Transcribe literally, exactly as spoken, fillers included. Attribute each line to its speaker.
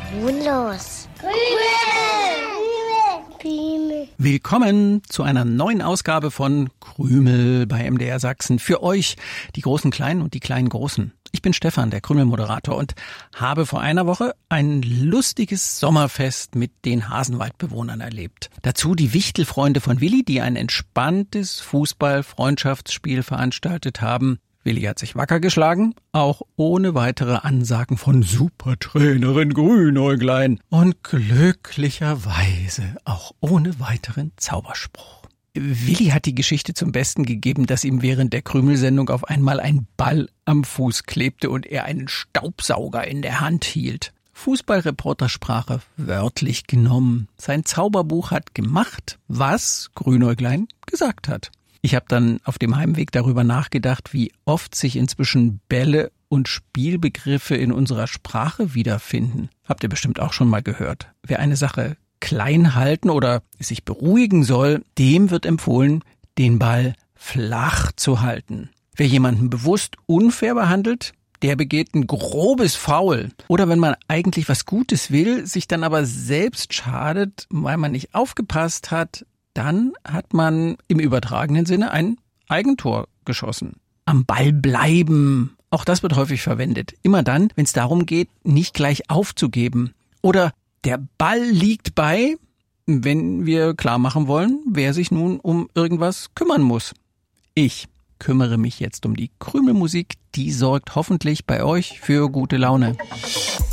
Speaker 1: nun los?
Speaker 2: Krümel.
Speaker 3: Willkommen zu einer neuen Ausgabe von Krümel bei M D R Sachsen. Für euch, die großen Kleinen und die kleinen Großen. Ich bin Stefan, der Krümel-Moderator, und habe vor einer Woche ein lustiges Sommerfest mit den Hasenwaldbewohnern erlebt. Dazu die Wichtelfreunde von Willi, die ein entspanntes Fußball-Freundschaftsspiel veranstaltet haben. Willi hat sich wacker geschlagen, auch ohne weitere Ansagen von Supertrainerin Grünäuglein und glücklicherweise auch ohne weiteren Zauberspruch. Willi hat die Geschichte zum Besten gegeben, dass ihm während der Krümelsendung auf einmal ein Ball am Fuß klebte und er einen Staubsauger in der Hand hielt. Fußballreportersprache wörtlich genommen. Sein Zauberbuch hat gemacht, was Grünäuglein gesagt hat. Ich habe dann auf dem Heimweg darüber nachgedacht, wie oft sich inzwischen Bälle und Spielbegriffe in unserer Sprache wiederfinden. Habt ihr bestimmt auch schon mal gehört. Wer eine Sache klein halten oder sich beruhigen soll, dem wird empfohlen, den Ball flach zu halten. Wer jemanden bewusst unfair behandelt, der begeht ein grobes Foul. Oder wenn man eigentlich was Gutes will, sich dann aber selbst schadet, weil man nicht aufgepasst hat, dann hat man im übertragenen Sinne ein Eigentor geschossen. Am Ball bleiben, auch das wird häufig verwendet. Immer dann, wenn es darum geht, nicht gleich aufzugeben. Oder der Ball liegt bei, wenn wir klar machen wollen, wer sich nun um irgendwas kümmern muss. Ich kümmere mich jetzt um die Krümelmusik, die sorgt hoffentlich bei euch für gute Laune.